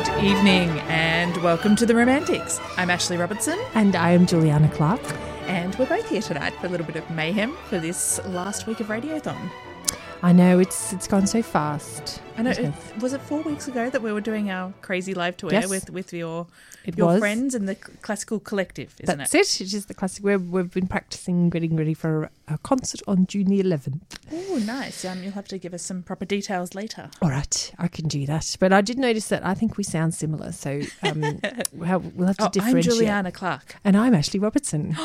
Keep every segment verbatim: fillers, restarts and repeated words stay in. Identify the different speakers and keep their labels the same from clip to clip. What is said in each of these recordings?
Speaker 1: Good evening and welcome to The Romantics. I'm Ashley Robertson.
Speaker 2: And I am Juliana Clark.
Speaker 1: And we're both here tonight for a little bit of mayhem for this last week of Radiothon.
Speaker 2: I know, it's it's gone so fast.
Speaker 1: I know. It, was it four weeks ago that we were doing our crazy live tour
Speaker 2: yes,
Speaker 1: with, with your
Speaker 2: it
Speaker 1: your
Speaker 2: was.
Speaker 1: friends in the Classical Collective, isn't
Speaker 2: That's
Speaker 1: it?
Speaker 2: That's it. It is the classic. We're, we've been practising, getting ready for a concert on June the eleventh.
Speaker 1: Oh, nice. Um, you'll have to give us some proper details later.
Speaker 2: All right, I can do that. But I did notice that I think we sound similar, so um, we'll have we'll have to
Speaker 1: oh,
Speaker 2: differentiate.
Speaker 1: I'm Juliana Clark.
Speaker 2: And I'm Ashley Robertson.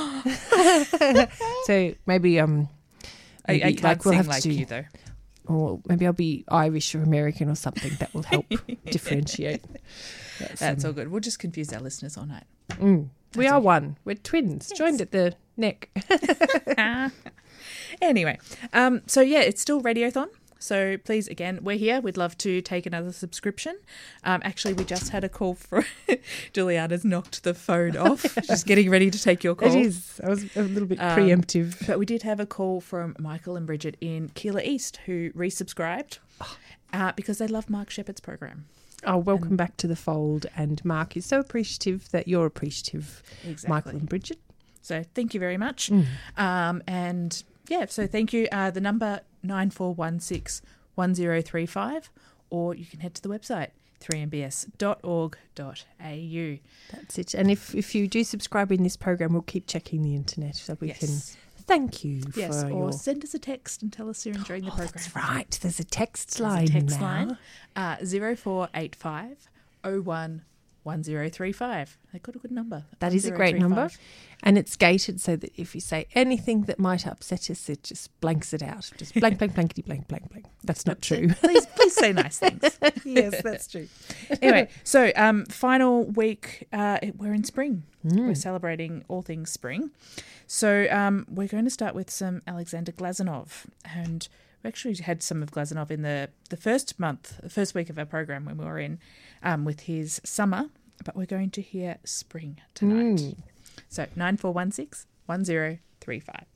Speaker 2: So maybe... um, maybe
Speaker 1: I, I can't
Speaker 2: like, we'll
Speaker 1: sing
Speaker 2: have
Speaker 1: like
Speaker 2: to,
Speaker 1: you, though.
Speaker 2: Or maybe I'll be Irish or American or something. That will help differentiate.
Speaker 1: That's, That's um, all good. We'll just confuse our listeners all night.
Speaker 2: Mm. We are
Speaker 1: okay.
Speaker 2: one. We're twins, yes. Joined at the neck.
Speaker 1: Anyway, um, so yeah, it's still Radiothon. So please, again, we're here. We'd love to take another subscription. Um, actually, we just had a call from Juliana's knocked the phone off. She's getting ready to take your call.
Speaker 2: It is. I was a little bit
Speaker 1: um,
Speaker 2: preemptive.
Speaker 1: But we did have a call from Michael and Bridget in Keilor East who resubscribed uh, because they love Mark Shepherd's program.
Speaker 2: Oh, welcome
Speaker 1: and,
Speaker 2: back to the fold. And Mark is so appreciative that you're appreciative,
Speaker 1: exactly.
Speaker 2: Michael and Bridget.
Speaker 1: So thank you very much.
Speaker 2: Mm.
Speaker 1: Um, and yeah, so thank you. Uh, the number nine four one six one zero three five, or you can head to the website three m b s dot org dot a u.
Speaker 2: That's it. And if, if you do subscribe in this program, we'll keep checking the internet so we
Speaker 1: yes.
Speaker 2: can thank you
Speaker 1: yes,
Speaker 2: for
Speaker 1: or
Speaker 2: your...
Speaker 1: send us a text and tell us you're enjoying the
Speaker 2: oh,
Speaker 1: program.
Speaker 2: That's right. There's a text
Speaker 1: There's
Speaker 2: line
Speaker 1: a text
Speaker 2: now.
Speaker 1: line, uh, zero four eight five oh one one zero three five. They've got a good number.
Speaker 2: That is a great number. And it's gated so that if you say anything that might upset us, it just blanks it out. Just blank, blank, blankety, blank, blank, blank. That's not true.
Speaker 1: Please, please say nice things.
Speaker 2: Yes, that's true.
Speaker 1: Anyway, so um, final week, uh, we're in spring.
Speaker 2: Mm.
Speaker 1: We're celebrating all things spring. So um, we're going to start with some Alexander Glazunov. And we actually had some of Glazunov in the, the first month, the first week of our program when we were in um, with his summer. But we're going to hear spring tonight.
Speaker 2: Mm.
Speaker 1: So nine four one six one zero three five.